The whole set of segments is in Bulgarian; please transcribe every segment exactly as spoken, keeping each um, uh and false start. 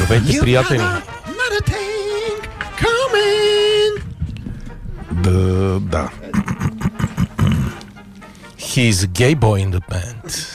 Здравейте, приятели! Да, да. He's a gay boy in the band.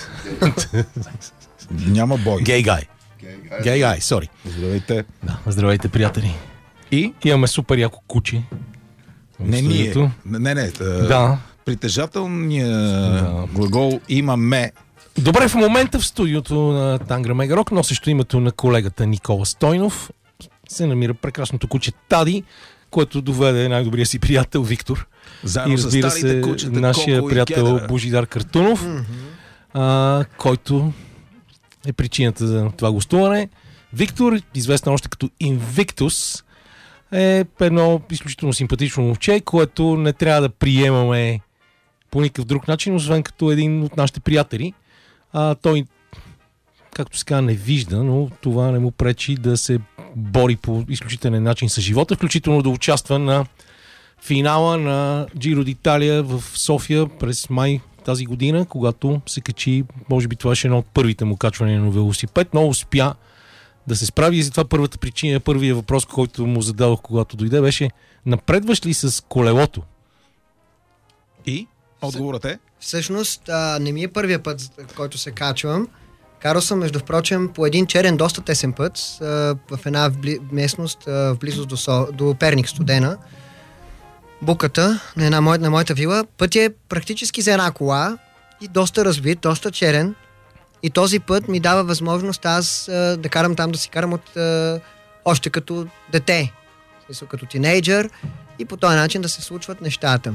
Няма бой. Gay guy. Gay guy, sorry. Здравейте. Да, здравейте, приятели. И? Имаме супер яко куче. Не ние. Не, не. Да. Притежателният да. глагол имаме. Добре, в момента в студиото на Тангра Мегарок, носещо името на колегата Никола Стойнов, се намира прекрасното куче Тади, което доведе най-добрия си приятел Виктор. Заедно и разбира с старите се, кучета, нашия Коко приятел Божидар Картунов, mm-hmm. а, който е причината за това гостуване. Виктор, известен още като Invictus, е едно изключително симпатично момче, което не трябва да приемаме по никакъв друг начин, освен като един от нашите приятели. А, той, както се казва, не вижда, но това не му пречи да се бори по изключителен начин с живота, включително да участва на финала на Giro d'Italia в София през май тази година, когато се качи, може би това ще е едно от първите му качвания на велосипед, но успя да се справи и затова първата причина, първият въпрос, който му зададох, когато дойде, беше: напредваш ли с колелото? И? Отговорът е? Всъщност, а, не ми е първия път, който се качвам. Карал съм, между впрочем, по един черен, доста тесен път а, в една вбли... местност а, в близост до, Со... до Перник, Студена. Буката на, една мо... на моята вила. Път е практически за една кола и доста разбит, доста черен. И този път ми дава възможност аз а, да карам там, да си карам от а, още като дете, като тинейджър, и по този начин да се случват нещата.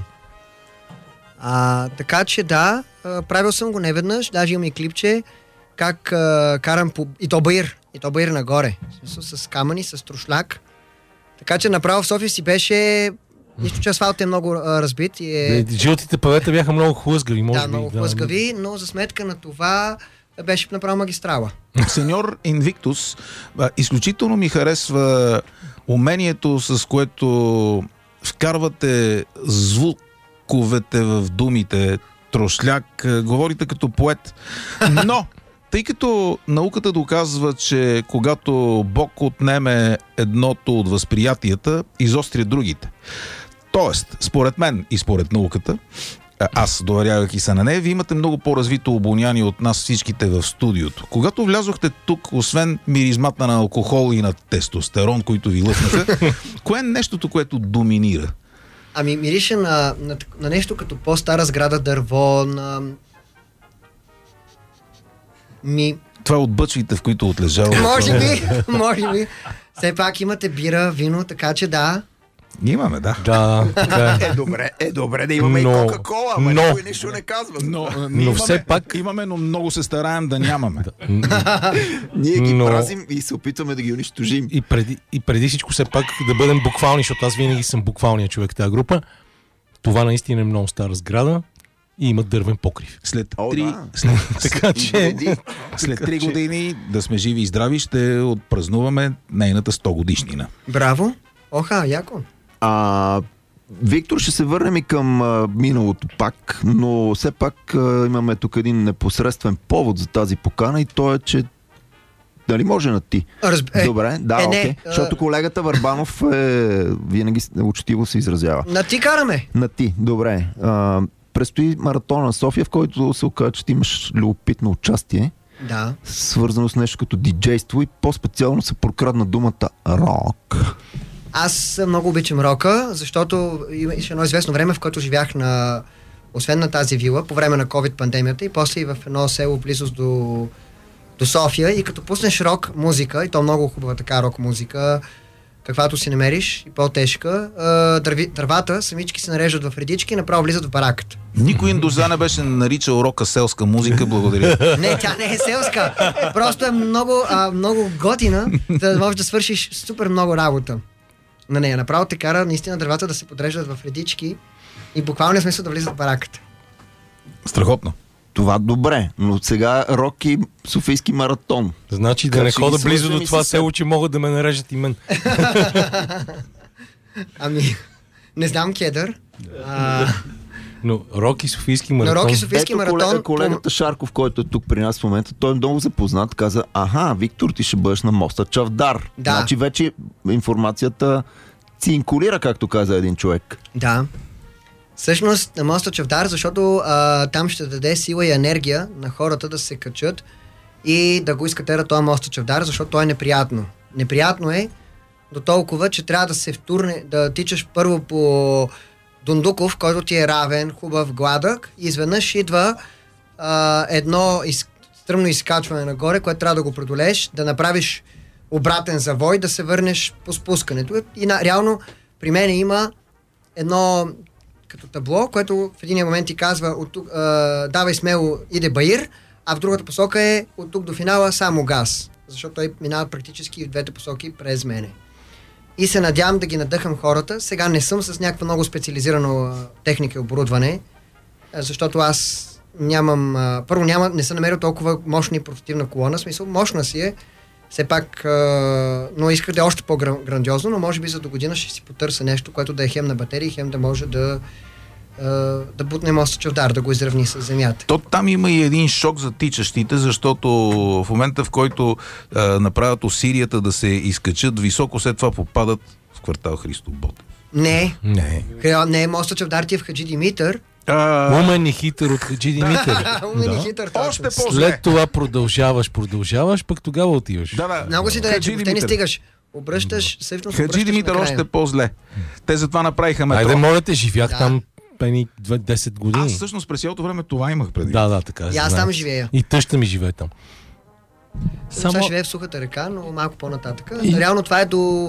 А, така че да, а, правил съм го неведнъж, даже имам и клипче, как а, карам по... и то баир, и то баир нагоре, с камъни, с трошляк. Така че направо в София си беше... Нищо, че асфалт е много а, разбит и е... Жълтите павета бяха много хлъзгави, може да, би. много хлъзгави, да, но за сметка на това беше направо магистрала. Сеньор Invictus, изключително ми харесва умението, с което вкарвате звуковете в думите, трошляк, говорите като поет. Но, тъй като науката доказва, че когато Бог отнеме едното от възприятията, изостря другите. Тоест, според мен и според науката, аз доверявах и се на нея, вие имате много по-развито обоняние от нас всичките в студиото. Когато влязохте тук, освен миризмата на алкохол и на тестостерон, които ви лъснаха, кое е нещото, което доминира? Ами мирише на, на, на нещо като по-стара сграда, дърво, на... Ми... Това е от бъчвите, в които отлежава. Може би, може би. Все пак имате бира, вино, така че да. Имаме, да. Да, да. Е, добре, е, добре да имаме но, и Кока-Кола, ама но, никой нищо не казва. Но, но имаме, все пак... имаме, но много се стараем да нямаме. Ние ги но... празим и се опитваме да ги унищожим. И преди, и преди всичко все пак да бъдем буквални, защото аз винаги съм буквалният човек в тази група. Това наистина е много стара сграда и има дървен покрив. След О, три, да. след, така че, след три години да сме живи и здрави, ще отпразнуваме нейната сто годишнина. Браво! Оха, яко! А, Виктор, ще се върнем и към а, миналото пак, но все пак а, имаме тук един непосредствен повод за тази покана и то е, че дали може на ти? Разб... Е, Добре, да, е, окей. не, Защото колегата Върбанов е, винаги учтиво се изразява. На ти караме! На ти, добре. А, предстои маратон на София, в който се оказа, че ти имаш любопитно участие. Да. Свързано с нещо като диджейство и по-специално се прокрадна думата рок. Аз много обичам рока, защото имаше едно известно време, в което живях на, освен на тази вила, по време на ковид-пандемията и после и в едно село близост до, до София, и като пуснеш рок музика, и то много хубава така рок музика, каквато си намериш, и по-тежка, дърви, дървата самички се нареждат в редички и направо влизат в бараката. Никой индоза не беше наричал рока селска музика, благодаря. Не, тя не е селска. Просто е много, а, много готина, да можеш да свършиш супер много работа на нея. Направо те кара наистина дървата да се подреждат в редички и буквално смисъл да влизат в бараката. Страхотно. Това добре, но сега рок и Софийски маратон. Значи да как не хода близо до това село, че могат да ме нарежат и мен. Ами, не знам кедър. А... Но Роки Софийски На маратон. Роки Софийски Ето маратон... колега, колегата Шарков, който е тук при нас в момента, той е много запознат, каза, аха, Виктор, ти ще бъдеш на моста Чавдар. Да. Значи вече информацията цинкулира, както каза един човек. Да. Всъщност на моста Чавдар, защото а, там ще даде сила и енергия на хората да се качат и да го изкатерат този моста Чавдар, защото то е неприятно. Неприятно е до толкова, че трябва да се втурне, да тичаш първо по Дундуков, който ти е равен, хубав, гладък, и изведнъж идва а, едно из, стръмно изкачване нагоре, което трябва да го преодолееш, да направиш обратен завой, да се върнеш по спускането. И на, реално при мен има едно като табло, което в един момент ти казва от тук, а, давай смело, иде Баир, а в другата посока е от тук до финала само газ, защото той минава практически в двете посоки през мене. И се надявам да ги надъхам хората. Сега не съм с някаква много специализирана техника и оборудване, защото аз нямам... А, първо, няма, не съм намерил толкова мощна и портативна колона. В смисъл, мощна си е, все пак, а, но исках да е още по-грандиозно, но може би за до година ще си потърся нещо, което да е хем на батерии, хем да може да да бутне моста Чавдар, да го изравни с земята. То там има и един шок за тичащите, защото в момента, в който а, направят усилията да се изкачат високо, след това попадат в квартал Христо Ботев. Не. Не. Не, моста Чавдар ти е в Хаджи Димитър. А... Умен и хитър от Хаджи Димитър. Умен и Да. хитър, точно. Още по-зле. След това продължаваш, продължаваш, пък тогава отиваш. Да, да. Много си далече, Хаджи въобще не Димитър. стигаш. Обръщаш, всъщност Хаджи обръщаш Димитър накрая. още по-зле. Те затова направиха метро. Айде, моля те, живях Да. там пени десет години. Аз всъщност през цялото време това имах преди. Да, да, така. И аз знам. там живея. И тъща ми живее там. Само... Сега живее в Сухата река, но малко по-нататък. И... Реално това е до...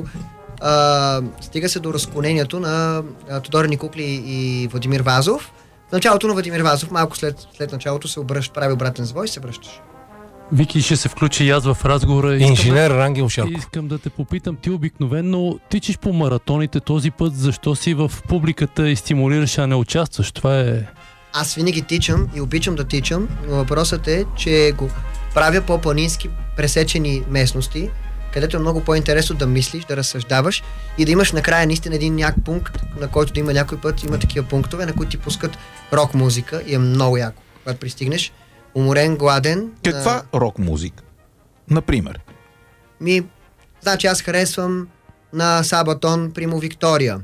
А, стига се до разклонението на а, Тодор Никукли и Владимир Вазов. В началото на Владимир Вазов, малко след, след началото се обръща, прави обратен завой и се връщаш. Вики, ще се включи и аз в разговора. Искам Инженер да, Рангел Шарков. искам да те попитам, ти обикновено тичиш по маратоните този път, защо си в публиката и стимулираш, а не участваш? Това е... Аз винаги тичам и обичам да тичам, но въпросът е, че го правя по планински пресечени местности, където е много по-интересно да мислиш, да разсъждаваш и да имаш накрая наистина един няк пункт, на който да има някой път, има такива пунктове, на които ти пускат рок музика и е много яко. Когато пристигнеш, уморен, гладен. Каква а, рок музика? Например. Ми, значи аз харесвам на Сабатон Примо Виктория.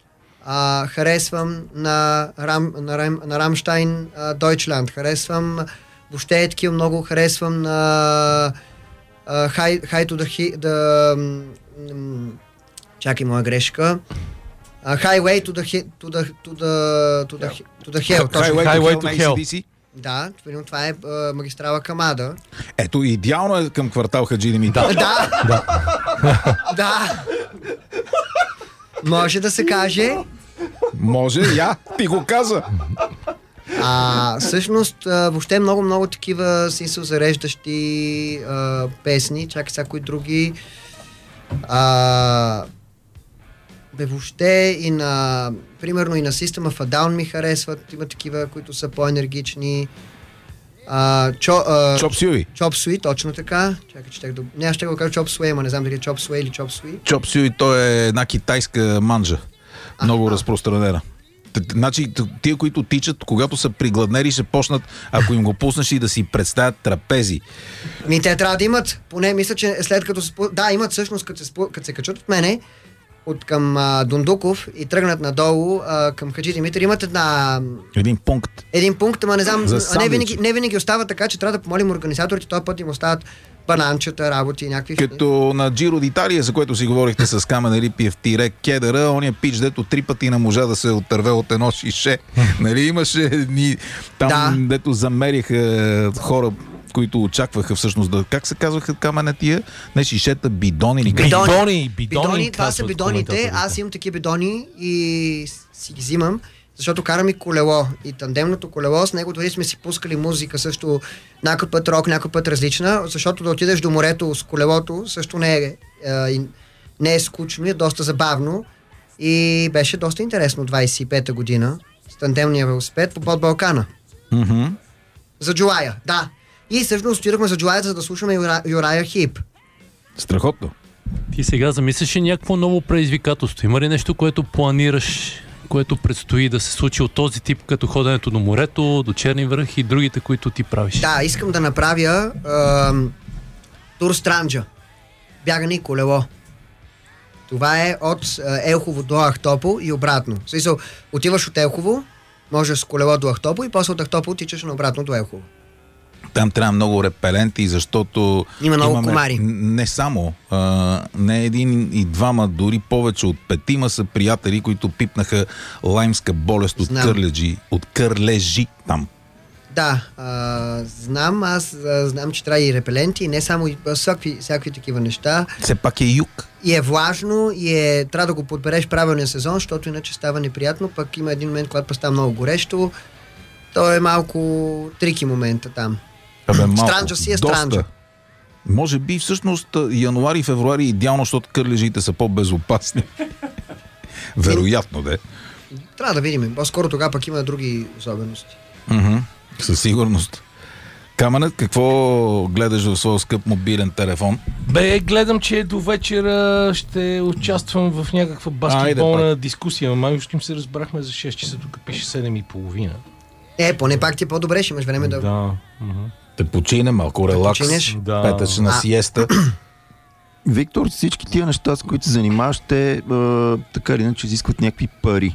А, харесвам на, Рам, на, Рам, на Рамштайн Дойчланд. Харесвам въобще такива много. Харесвам на High uh, to the, hi, the um, чакай, моя грешка. Uh, highway to the hi, to the to the to the, to the hell. Точно. Highway, Highway to to Hell Hell. на A C D C. Да, това е uh, магистрала Камада. Ето, идеално е към квартал Хаджи Димитър. Да. Да. Да. Да. Може да се каже. Може, я, ти го каза. А, всъщност, а, въобще много-много такива смисъл зареждащи а, песни, чакай сега кои други. А, бе, въобще и на, примерно и на System of a Down ми харесват, има такива, които са по-енергични. А, чо, а, Чоп Сюи. Chop Suey, точно така. Чакай, че да... Не, аз ще го кажа Chop Suey, ама не знам дали е Chop Suey или Chop Suey. Чоп Сюи, то е една китайска манджа. Много разпространена. Т- Значи, т- тия, които тичат, когато са пригладнели, ще почнат, ако им го пуснеш и да си представят трапези. Ми, те трябва да имат, поне мисля, че след като се спу... Да, имат всъщност, като се, спу... като се качат от мене, от към а, Дундуков и тръгнат надолу а, към Хаджи Димитър, имат една... Един пункт. един пункт, ама не знам, За а не сандвичи. винаги, не винаги остава така, че трябва да помолим организаторите, този път им остават бананчета, работи и някакви... Като на Джиро d'Italia, за което си говорихте с Камен Елипиев тире Кедъра, ония пич, дето три пъти не можа да се отърве от едно шише. Нали имаше ни там, Да. дето замериха хора, които очакваха всъщност да... Как се казваха камене тия? Не шишета, бидони или как? Бидони. Бидони, бидони, Бидони, това са казват бидоните, коментаторите. аз имам такива бидони и си ги взимам, защото карам и колело. И тандемното колело, с него дори сме си пускали музика също, някой път рок, някой път различна, защото да отидеш до морето с колелото също не е, е, не е скучно, е доста забавно и беше доста интересно двайсет и пета година с тандемния велосипед по под Балкана. Мгм. За Джулая, да. И всъщност отидохме за Джулая, за да слушаме Юра, Юрая Хип. Страхотно. Ти сега замисляш ли някакво ново предизвикателство? Има ли нещо, което планираш, което предстои да се случи от този тип, като ходенето до морето, до Черни връх и другите, които ти правиш? Да, искам да направя е, тур Странджа. Бягане и колело. Това е от е, Елхово до Ахтопол и обратно. В смисъл, отиваш от Елхово, можеш с колело до Ахтопол и после от Ахтопол тичаш на обратно до Елхово. Там трябва много репеленти, защото Има много имаме, комари. Не само, а, не един и двама, дори повече от петима са приятели, които пипнаха лаймска болест от Знам. кърлежи, от кърлежи там. Да, а, знам, аз а, знам, че трябва и репеленти, и не само и а, всякакви, всякакви такива неща. Все пак е юг. И е влажно, и е, трябва да го подбереш правилния сезон, защото иначе става неприятно, пък има един момент, когато става много горещо. То е малко трики момента там. Абе, малко, Странджа си е странджа. доста. Може би всъщност януари и февруари е идеално, защото кърлежите са по-безопасни. Вероятно, да. Трябва да видим. По-скоро тогава пък има други особености. Мгм. Със сигурност. Каменът, какво гледаш в своя скъп мобилен телефон? Бе, гледам, че до вечера ще участвам в някаква баскетболна Айде, дискусия. Май още им се разбрахме за шест часа, тук пише седем и половина. Е, поне пак ти е по-добре, ще имаш време да... Да. мгм. Те почине, малко релакс. починеш? Да. Петъчна А. сиеста. Виктор, всички тия неща, с които се занимаваш, те а, така или иначе изискват някакви пари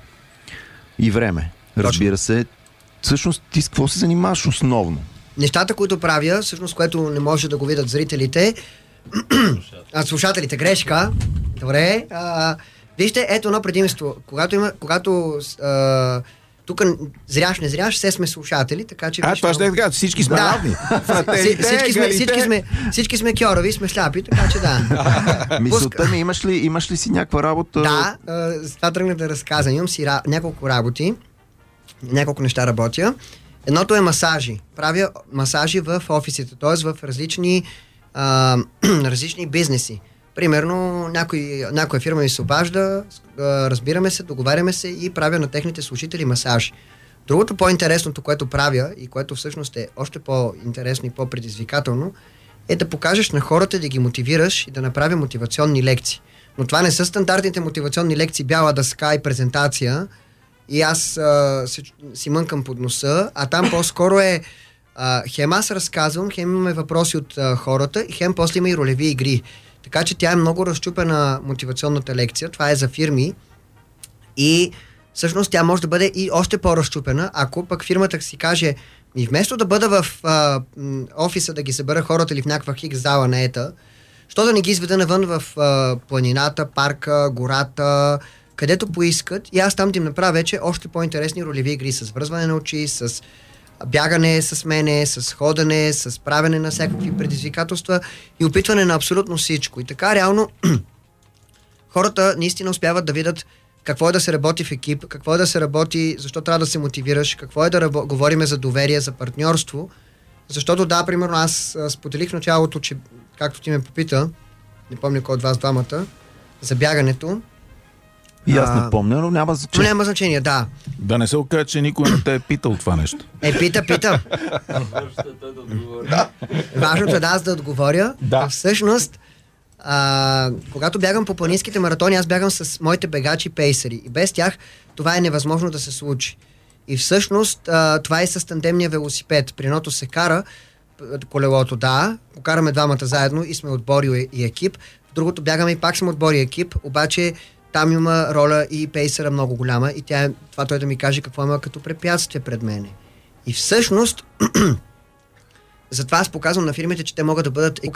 и време. Разбира се. Всъщност ти с какво се занимаваш основно? Нещата, които правя, всъщност, което не може да го видят зрителите, а слушателите, грешка. Добре. А, вижте, ето едно предимство. Когато има, когато а, тук зряш, не зряш, все сме слушатели, така че... А, виж това ще е много- така, всички сме Да. равни. Си- всички, сме, всички, сме, всички сме кьорови, сме шляпи, така че да. Мисълта ми, имаш ли, имаш ли си някаква работа? Да, а, с това тръгнах да разказвам. Имам си ра... няколко работи, няколко неща работя. Едното е масажи. Правя масажи в офисите, т.е. в различни, а, различни бизнеси. Примерно, някой, някоя фирма ми се обажда, а, разбираме се, договаряме се и правя на техните служители масажи. Другото по-интересното, което правя и което всъщност е още по-интересно и по-предизвикателно, е да покажеш на хората, да ги мотивираш и да направя мотивационни лекции. Но това не са стандартните мотивационни лекции, бяла дъска и презентация, и аз а, си, си мънкам под носа, а там по-скоро е а, хем аз разказвам, хем имаме въпроси от а, хората, и хем после има и ролеви игри. Така че тя е много разчупена мотивационната лекция, това е за фирми и всъщност тя може да бъде и още по-разчупена, ако пък фирмата си каже, и вместо да бъда в а, м, офиса да ги събера хората или в някаква хикс зала на ета, що да не ги изведа навън в а, планината, парка, гората, където поискат, и аз там да им направя вече още по-интересни ролеви игри с връзване на очи, с бягане с мене, с ходене, с правене на всякакви предизвикателства и опитване на абсолютно всичко. И така реално хората наистина успяват да видят какво е да се работи в екип, какво е да се работи, защо трябва да се мотивираш, какво е да рабо... говориме за доверие, за партньорство. Защото да, примерно аз а, споделих в началото, че както ти ме попита, не помня кой от вас двамата, за бягането. И аз А, не помня, но няма Но значение. няма значение, да. Да не се окаже, че никой не те е питал това нещо. Е, пита, пита. Важното е да аз да отговоря. Да. Всъщност, а, когато бягам по планинските маратони, аз бягам с моите бегачи пейсери. И без тях това е невъзможно да се случи. И всъщност а, това е с тандемния велосипед. При едното се кара п- колелото, да, покараме двамата заедно и сме отбор и и екип. В другото бягаме и пак сме отбор и екип, обаче там има роля и пейсера много голяма и тя е, това той да ми каже какво има като препятствие пред мене. И всъщност затова аз показвам на фирмите, че те могат да бъдат